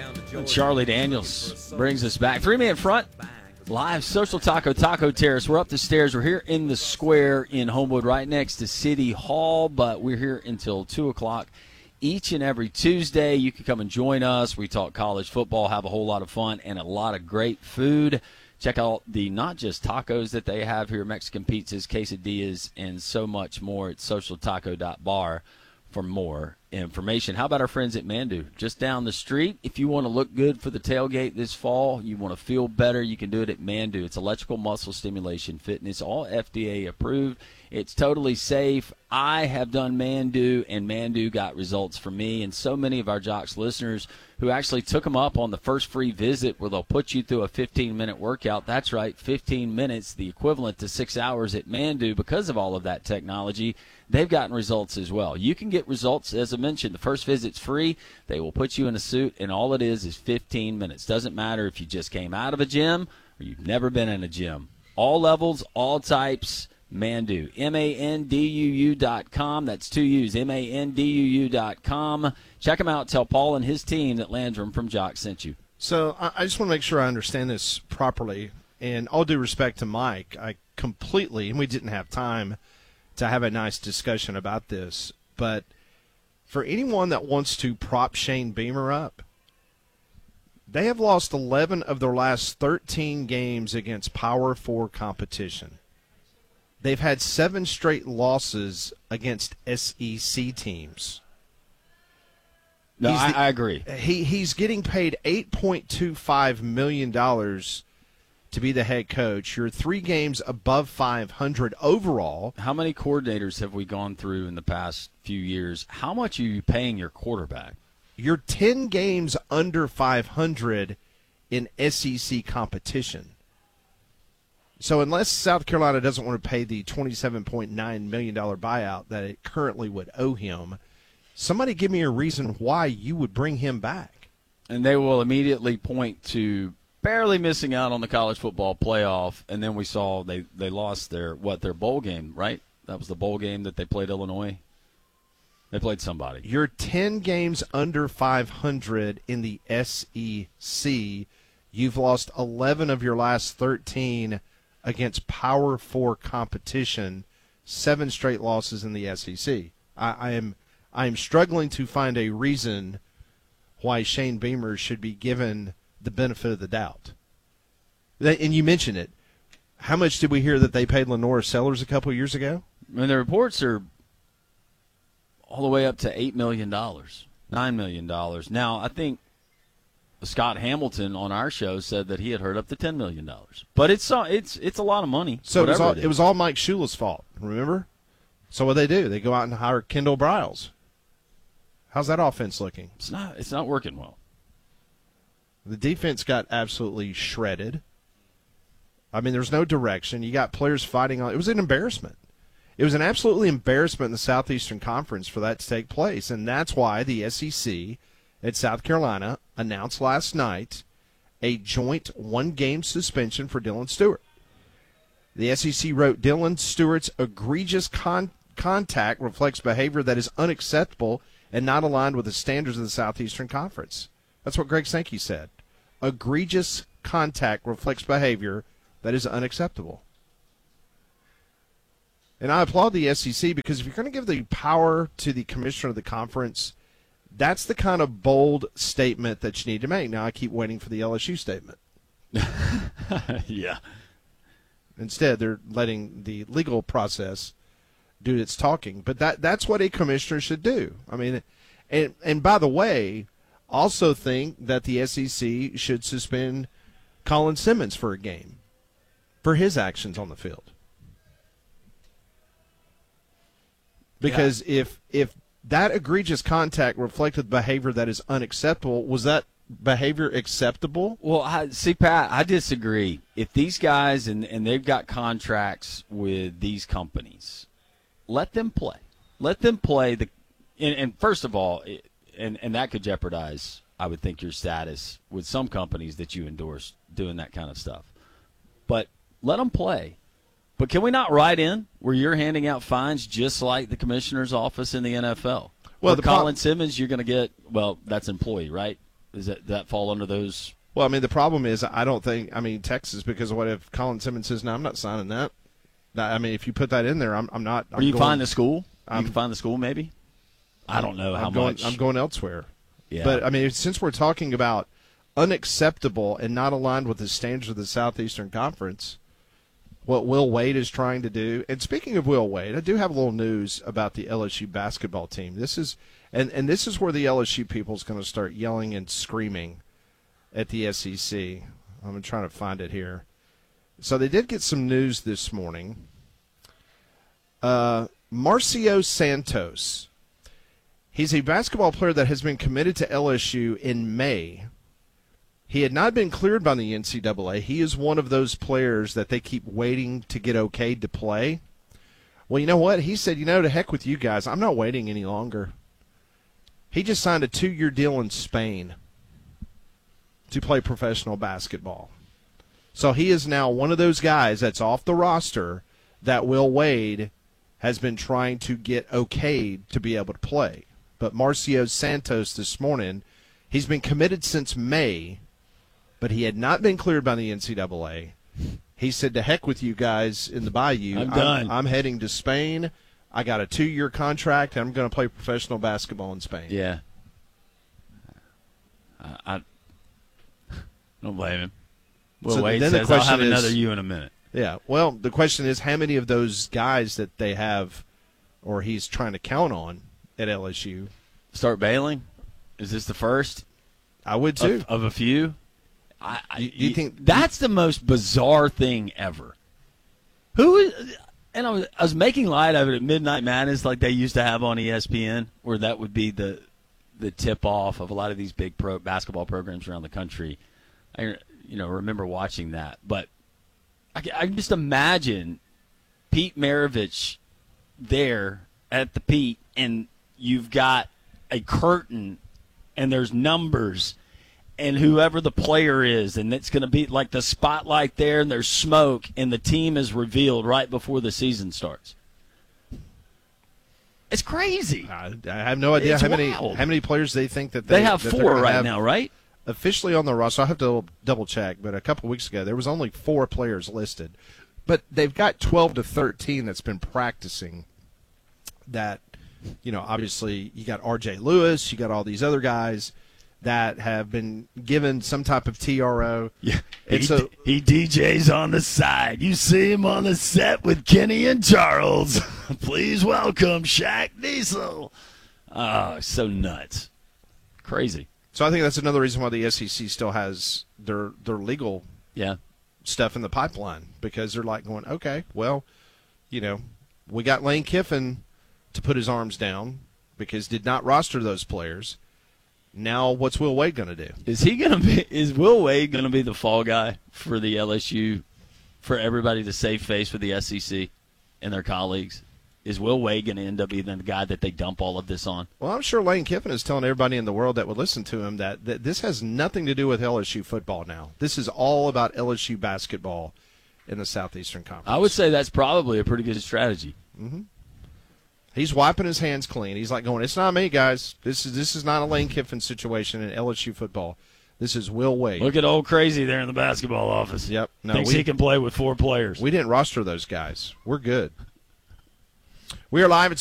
Charlie Daniels brings us back. 3-man front, live Social Taco Terrace. We're up the stairs. We're here in the square in Homewood, right next to City Hall, but we're here until 2 o'clock each and every Tuesday. You can come and join us. We talk college football, have a whole lot of fun, and a lot of great food. Check out the not just tacos that they have here, Mexican pizzas, quesadillas, and so much more at socialtaco.bar for more information. How about our friends at Mandu? Just down the street. If you want to look good for the tailgate this fall, you want to feel better, you can do it at Mandu. It's electrical muscle stimulation fitness, all FDA approved. It's totally safe. I have done Mandu, and Mandu got results for me and so many of our Jocks listeners who actually took them up on the first free visit where they'll put you through a 15-minute workout. That's right, 15 minutes, the equivalent to 6 hours at Mandu. Because of all of that technology, they've gotten results as well. You can get results, as I mentioned, the first visit's free. They will put you in a suit, and all it is 15 minutes. Doesn't matter if you just came out of a gym or you've never been in a gym. All levels, all types, Mandu. MANDUU.com. That's 2 U's. MANDUU.com. Check him out. Tell Paul and his team that Landrum from Jock sent you. So I just want to make sure I understand this properly. And all due respect to Mike, I completely, and we didn't have time to have a nice discussion about this, but for anyone that wants to prop Shane Beamer up, they have lost 11 of their last 13 games against Power 4 competition. They've had 7 straight losses against SEC teams. No, I agree. He's getting paid $8.25 million to be the head coach. You're 3 games above 500 overall. How many coordinators have we gone through in the past few years? How much are you paying your quarterback? You're 10 games under 500 in SEC competition. So unless South Carolina doesn't want to pay the $27.9 million buyout that it currently would owe him, somebody give me a reason why you would bring him back. And they will immediately point to barely missing out on the college football playoff, and then we saw they lost their bowl game, right? That was the bowl game that they played Illinois. They played somebody. You're 10 games under 500 in the SEC. You've lost 11 of your last 13 against Power 4 competition, 7 straight losses in the SEC. I am struggling to find a reason why Shane Beamer should be given the benefit of the doubt. And you mentioned it. How much did we hear that they paid Lenora Sellers a couple of years ago? And the reports are all the way up to $8 million, $9 million. Now, I think Scott Hamilton on our show said that he had heard up to $10 million. But it's a lot of money. So it was all Mike Shula's fault, remember? So what they do? They go out and hire Kendall Briles. How's that offense looking? It's not working well. The defense got absolutely shredded. I mean, there's no direction. You got players fighting on. It was an embarrassment. It was an absolutely embarrassment in the Southeastern Conference for that to take place, and that's why the SEC at South Carolina announced last night a joint 1-game suspension for Dylan Stewart. The SEC wrote, Dylan Stewart's egregious contact reflects behavior that is unacceptable and not aligned with the standards of the Southeastern Conference. That's what Greg Sankey said. Egregious contact reflects behavior that is unacceptable. And I applaud the SEC because if you're going to give the power to the commissioner of the conference, that's the kind of bold statement that you need to make. Now I keep waiting for the LSU statement. Yeah. Instead, they're letting the legal process do its talking. But that's what a commissioner should do. I mean, and by the way, also think that the SEC should suspend Colin Simmons for a game for his actions on the field. Because if that egregious contact reflected behavior that is unacceptable, was that behavior acceptable? Well, Pat, I disagree. If these guys, and they've got contracts with these companies, let them play. Let them play. And first of all, and that could jeopardize, I would think, your status with some companies that you endorse doing that kind of stuff. But let them play. But can we not write in where you're handing out fines just like the commissioner's office in the NFL? Well, Colin Simmons, you're going to get, well, that's employee, right? Does that fall under those? Well, I mean, the problem is I don't think – I mean, Texas, because what if Colin Simmons says, no, I'm not signing that. I mean, if you put that in there, I'm not – Or you find the school? You can find the school maybe? I don't know how much. I'm going elsewhere. Yeah. But, I mean, since we're talking about unacceptable and not aligned with the standards of the Southeastern Conference, what Will Wade is trying to do – and speaking of Will Wade, I do have a little news about the LSU basketball team. This is – and this is where the LSU people is going to start yelling and screaming at the SEC. I'm trying to find it here. So they did get some news this morning. Marcio Santos. He's a basketball player that has been committed to LSU in May. He had not been cleared by the NCAA. He is one of those players that they keep waiting to get okayed to play. Well, you know what? He said, to heck with you guys. I'm not waiting any longer. He just signed a 2-year deal in Spain to play professional basketball. So he is now one of those guys that's off the roster that Will Wade has been trying to get okayed to be able to play. But Marcio Santos this morning, he's been committed since May, but he had not been cleared by the NCAA. He said, to heck with you guys in the Bayou. I'm done. I'm heading to Spain. I got a 2-year contract, and I'm going to play professional basketball in Spain. Yeah. I don't blame him. Will Wade says, I'll have another you in a minute. Yeah. Well, the question is how many of those guys that they have or he's trying to count on at LSU start bailing? Is this the first? I would too. Of a few? You think that's the most bizarre thing ever? Who is, and I was making light of it at Midnight Madness like they used to have on ESPN, where that would be the tip-off of a lot of these big pro basketball programs around the country. I remember watching that. But I can just imagine Pete Maravich there at the Pete, and you've got a curtain, and there's numbers, and whoever the player is, and it's going to be like the spotlight there, and there's smoke, and the team is revealed right before the season starts. It's crazy. I have no idea how many players they think that they have 4 right now, right? Officially on the roster. I have to double check, but a couple weeks ago there was only 4 players listed. But they've got 12 to 13 that's been practicing. That, obviously you got R.J. Lewis, you got all these other guys that have been given some type of TRO. Yeah, he DJs on the side. You see him on the set with Kenny and Charles. Please welcome Shaq Diesel. Oh, so nuts. Crazy. So I think that's another reason why the SEC still has their legal stuff in the pipeline, because they're like going, okay, well, we got Lane Kiffin to put his arms down because did not roster those players. Now what's Will Wade going to do? Is Will Wade going to be the fall guy for the LSU, for everybody to save face with the SEC and their colleagues? Is Will Wade going to end up being the guy that they dump all of this on? Well, I'm sure Lane Kiffin is telling everybody in the world that would listen to him that this has nothing to do with LSU football now. This is all about LSU basketball in the Southeastern Conference. I would say that's probably a pretty good strategy. Mm-hmm. He's wiping his hands clean. He's like going, it's not me, guys. This is not a Lane Kiffin situation in LSU football. This is Will Wade. Look at old Crazy there in the basketball office. Yep. No, thinks he can play with 4 players. We didn't roster those guys. We're good. We are live at